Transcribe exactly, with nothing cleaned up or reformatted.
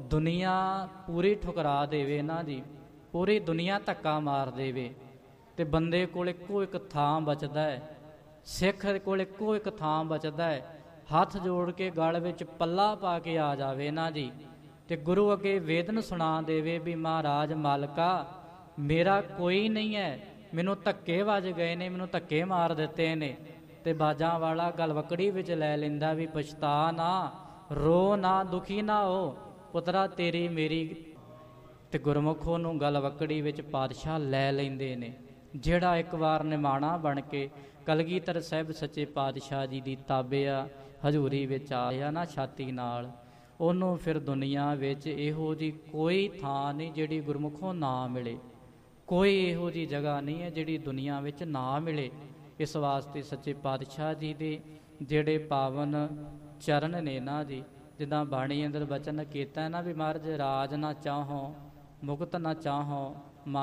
ਦੁਨੀਆ ਪੂਰੀ ਠੁਕਰਾ ਦੇਵੇ ਨਾ ਜੀ, ਪੂਰੀ ਦੁਨੀਆ ਧੱਕਾ ਮਾਰ ਦੇਵੇ, ਤੇ ਬੰਦੇ ਕੋਲ ਇੱਕੋ ਇੱਕ ਥਾਂ ਬਚਦਾ ਹੈ, ਸਿੱਖ ਕੋਲ ਇੱਕੋ ਇੱਕ ਥਾਂ ਬਚਦਾ ਹੈ, ਹੱਥ ਜੋੜ ਕੇ ਗਲ ਵਿੱਚ ਪੱਲਾ ਪਾ ਕੇ ਆ ਜਾਵੇ ਨਾ ਜੀ, ਤੇ ਗੁਰੂ ਅੱਗੇ ਵੇਦਨ ਸੁਣਾ ਦੇਵੇ ਵੀ ਮਹਾਰਾਜ ਮਾਲਕਾ ਮੇਰਾ ਕੋਈ ਨਹੀਂ ਹੈ, ਮੈਨੂੰ ਧੱਕੇ ਵੱਜ ਗਏ ਨੇ, ਮੈਨੂੰ ਧੱਕੇ ਮਾਰ ਦਿੱਤੇ ਨੇ। ਤੇ ਬਾਜਾਂ ਵਾਲਾ ਗਲਵਕੜੀ ਵਿੱਚ ਲੈ ਲੈਂਦਾ ਵੀ ਪਛਤਾ ਨਾ, ਰੋ ਨਾ, ਦੁਖੀ ਨਾ ਹੋ ਪੁੱਤਰਾ ਤੇਰੀ ਮੇਰੀ। ਤੇ ਗੁਰਮੁਖ ਨੂੰ ਗਲਵਕੜੀ ਵਿੱਚ ਪਾਤਸ਼ਾਹ ਲੈ ਲੈਂਦੇ ਨੇ। ਜਿਹੜਾ ਇੱਕ ਵਾਰ ਨਿਮਾਣਾ ਬਣ ਕੇ ਕਲਗੀਧਰ ਸਾਹਿਬ ਸੱਚੇ ਪਾਤਸ਼ਾਹ ਜੀ ਦੀ ਤਾਬਿਆ ਹਜ਼ੂਰੀ ਵਿੱਚ ਆਇਆ ਨਾ ਛਾਤੀ ਨਾਲ, ਉਹਨੂੰ ਫਿਰ ਦੁਨੀਆ ਵਿੱਚ ਇਹੋ ਜਿਹੀ ਕੋਈ ਥਾਂ ਨਹੀਂ ਜਿਹੜੀ ਗੁਰਮੁਖੋਂ ਨਾ ਮਿਲੇ, ਕੋਈ ਇਹੋ ਜਿਹੀ ਜਗ੍ਹਾ ਨਹੀਂ ਹੈ ਜਿਹੜੀ ਦੁਨੀਆ ਵਿੱਚ ਨਾ ਮਿਲੇ। ਇਸ ਵਾਸਤੇ ਸੱਚੇ ਪਾਤਸ਼ਾਹ ਜੀ ਦੇ ਜਿਹੜੇ ਪਾਵਨ ਚਰਨ ਨੇ ਨਾ ਜੀ, ਜਿੱਦਾਂ ਬਾਣੀ ਅੰਦਰ ਬਚਨ ਕੀਤਾ ਨਾ ਵੀ ਮਹਾਰਾਜ ਰਾਜ ਨਾ ਚਾਹੋ ਮੁਕਤ ਨਾ ਚਾਹੋ